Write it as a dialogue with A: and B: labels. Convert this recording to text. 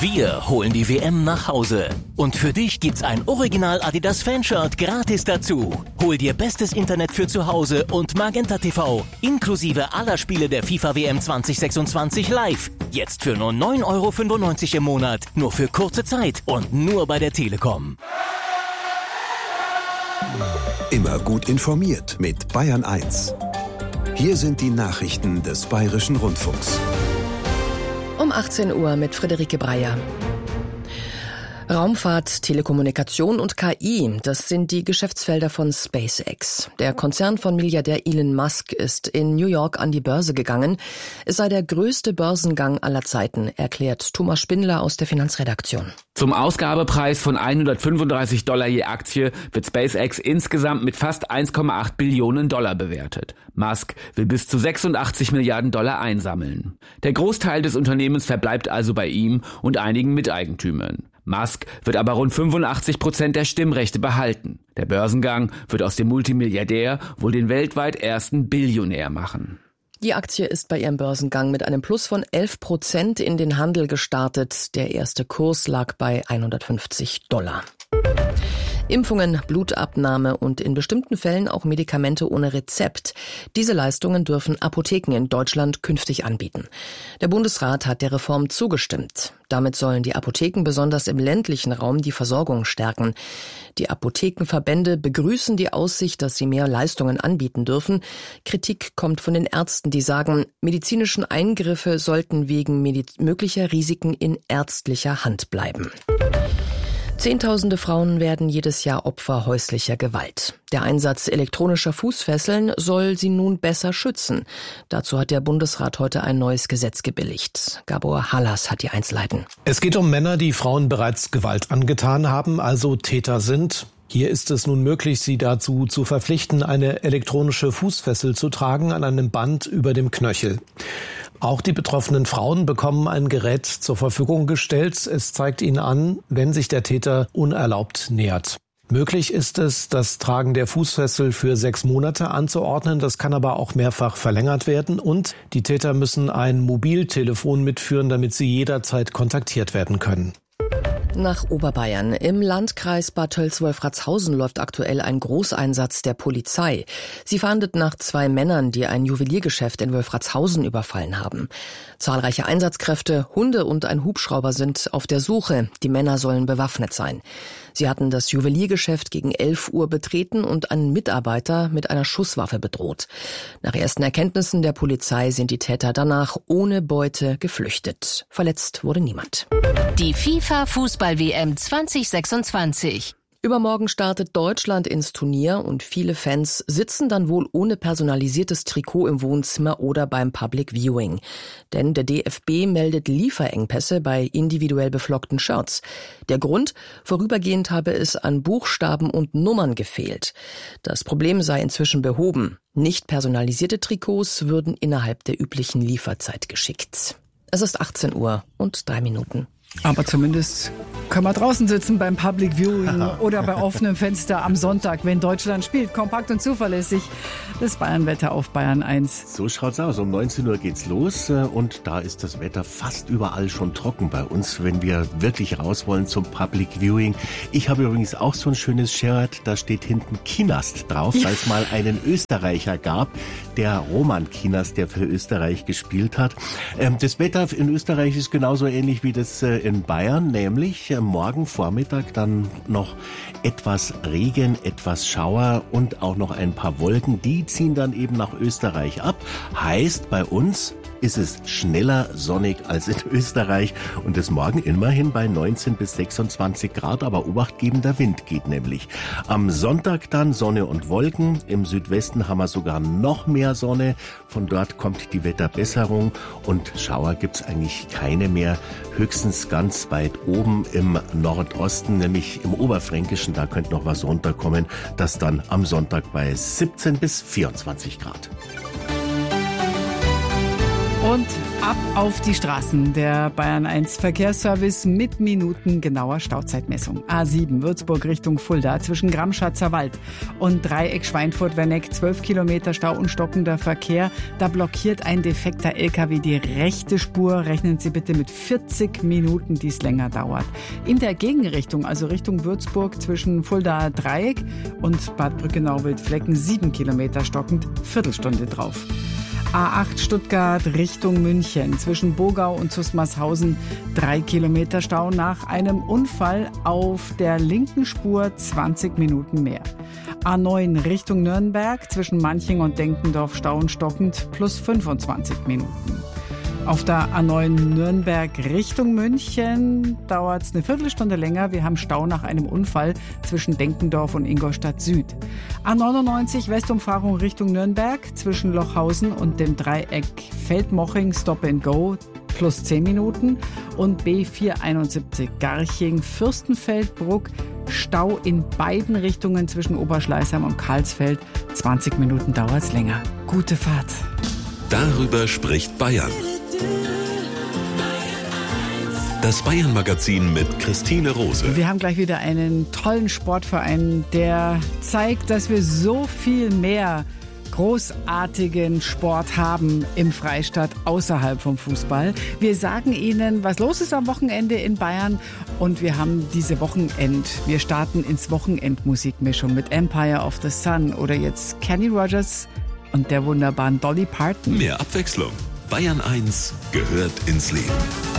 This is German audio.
A: Wir holen die WM nach Hause. Und für dich gibt's ein Original Adidas Fanshirt gratis dazu. Hol dir bestes Internet für zu Hause und Magenta TV, inklusive aller Spiele der FIFA WM 2026 live. Jetzt für nur 9,95 € im Monat. Nur für kurze Zeit und nur bei der Telekom.
B: Immer gut informiert mit Bayern 1. Hier sind die Nachrichten des Bayerischen Rundfunks.
C: Um 18 Uhr mit Friederike Breyer. Raumfahrt, Telekommunikation und KI, das sind die Geschäftsfelder von SpaceX. Der Konzern von Milliardär Elon Musk ist in New York an die Börse gegangen. Es sei der größte Börsengang aller Zeiten, erklärt Thomas Spindler aus der Finanzredaktion.
D: Zum Ausgabepreis von $135 je Aktie wird SpaceX insgesamt mit fast 1,8 Billionen Dollar bewertet. Musk will bis zu 86 Milliarden Dollar einsammeln. Der Großteil des Unternehmens verbleibt also bei ihm und einigen Miteigentümern. Musk wird aber rund 85% der Stimmrechte behalten. Der Börsengang wird aus dem Multimilliardär wohl den weltweit ersten Billionär machen.
C: Die Aktie ist bei ihrem Börsengang mit einem Plus von 11% in den Handel gestartet. Der erste Kurs lag bei $150. Impfungen, Blutabnahme und in bestimmten Fällen auch Medikamente ohne Rezept. Diese Leistungen dürfen Apotheken in Deutschland künftig anbieten. Der Bundesrat hat der Reform zugestimmt. Damit sollen die Apotheken besonders im ländlichen Raum die Versorgung stärken. Die Apothekenverbände begrüßen die Aussicht, dass sie mehr Leistungen anbieten dürfen. Kritik kommt von den Ärzten, die sagen, medizinischen Eingriffe sollten wegen möglicher Risiken in ärztlicher Hand bleiben. Zehntausende Frauen werden jedes Jahr Opfer häuslicher Gewalt. Der Einsatz elektronischer Fußfesseln soll sie nun besser schützen. Dazu hat der Bundesrat heute ein neues Gesetz gebilligt. Gabor Hallas hat die Einzelheiten.
E: Es geht um Männer, die Frauen bereits Gewalt angetan haben, also Täter sind. Hier ist es nun möglich, sie dazu zu verpflichten, eine elektronische Fußfessel zu tragen an einem Band über dem Knöchel. Auch die betroffenen Frauen bekommen ein Gerät zur Verfügung gestellt. Es zeigt ihnen an, wenn sich der Täter unerlaubt nähert. Möglich ist es, das Tragen der Fußfessel für 6 Monate anzuordnen. Das kann aber auch mehrfach verlängert werden. Und die Täter müssen ein Mobiltelefon mitführen, damit sie jederzeit kontaktiert werden können.
C: Nach Oberbayern. Im Landkreis Bad Tölz-Wolfratshausen läuft aktuell ein Großeinsatz der Polizei. Sie fahndet nach 2 Männern, die ein Juweliergeschäft in Wolfratshausen überfallen haben. Zahlreiche Einsatzkräfte, Hunde und ein Hubschrauber sind auf der Suche. Die Männer sollen bewaffnet sein. Sie hatten das Juweliergeschäft gegen 11 Uhr betreten und einen Mitarbeiter mit einer Schusswaffe bedroht. Nach ersten Erkenntnissen der Polizei sind die Täter danach ohne Beute geflüchtet. Verletzt wurde niemand.
F: Die FIFA-Fußball-WM 2026.
C: Übermorgen startet Deutschland ins Turnier und viele Fans sitzen dann wohl ohne personalisiertes Trikot im Wohnzimmer oder beim Public Viewing. Denn der DFB meldet Lieferengpässe bei individuell beflockten Shirts. Der Grund? Vorübergehend habe es an Buchstaben und Nummern gefehlt. Das Problem sei inzwischen behoben. Nicht personalisierte Trikots würden innerhalb der üblichen Lieferzeit geschickt. Es ist 18 Uhr und 3 Minuten.
G: Aber zumindest können wir draußen sitzen beim Public Viewing oder bei offenem Fenster am Sonntag, wenn Deutschland spielt. Kompakt und zuverlässig. Das Bayernwetter auf Bayern 1.
H: So schaut's aus. Um 19 Uhr geht's los und da ist das Wetter fast überall schon trocken bei uns, wenn wir wirklich raus wollen zum Public Viewing. Ich habe übrigens auch so ein schönes Shirt, da steht hinten Kienast drauf, weil es mal einen Österreicher gab, der Roman Kienast, der für Österreich gespielt hat. Das Wetter in Österreich ist genauso ähnlich wie das in Bayern, nämlich morgen Vormittag dann noch etwas Regen, etwas Schauer und auch noch ein paar Wolken. Die ziehen dann eben nach Österreich ab. Heißt, bei uns ist es schneller sonnig als in Österreich und es morgen immerhin bei 19 bis 26 Grad, aber obachtgebender Wind geht nämlich. Am Sonntag dann Sonne und Wolken, im Südwesten haben wir sogar noch mehr Sonne, von dort kommt die Wetterbesserung und Schauer gibt's eigentlich keine mehr, höchstens ganz weit oben im Nordosten, nämlich im Oberfränkischen, da könnte noch was runterkommen, das dann am Sonntag bei 17 bis 24 Grad.
G: Und ab auf die Straßen. Der Bayern 1 Verkehrsservice mit minutengenauer Stauzeitmessung. A7 Würzburg Richtung Fulda zwischen Gramschatzer Wald und Dreieck Schweinfurt-Werneck 12 Kilometer Stau und stockender Verkehr. Da blockiert ein defekter LKW die rechte Spur. Rechnen Sie bitte mit 40 Minuten, die es länger dauert. In der Gegenrichtung, also Richtung Würzburg zwischen Fulda Dreieck und Bad Brückenau-Wildflecken 7 Kilometer stockend, Viertelstunde drauf. A8 Stuttgart Richtung München zwischen Bogau und Zusmarshausen 3 Kilometer Stau nach einem Unfall auf der linken Spur 20 Minuten mehr. A9 Richtung Nürnberg zwischen Manching und Denkendorf Stau und stockend plus 25 Minuten. Auf der A9 Nürnberg Richtung München dauert es eine Viertelstunde länger. Wir haben Stau nach einem Unfall zwischen Denkendorf und Ingolstadt Süd. A99 Westumfahrung Richtung Nürnberg zwischen Lochhausen und dem Dreieck Feldmoching Stop and Go plus 10 Minuten. Und B471 Garching Fürstenfeldbruck Stau in beiden Richtungen zwischen Oberschleißheim und Karlsfeld. 20 Minuten dauert es länger. Gute Fahrt.
B: Darüber spricht Bayern. Das Bayern-Magazin mit Christine Rose.
G: Wir haben gleich wieder einen tollen Sportverein, der zeigt, dass wir so viel mehr großartigen Sport haben im Freistaat außerhalb vom Fußball. Wir sagen Ihnen, was los ist am Wochenende in Bayern und wir haben diese Wir starten ins Wochenendmusikmischung mit Empire of the Sun oder jetzt Kenny Rogers und der wunderbaren Dolly Parton.
B: Mehr Abwechslung. Bayern 1 gehört ins Leben.